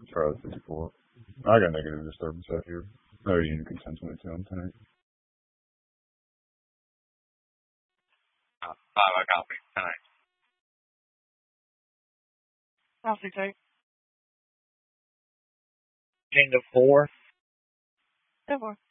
Charlie 54. I got negative disturbance out here. No unit consent 22 on 10. 5, I copy. 10. I'll 6-8. Change to 4. 10-4.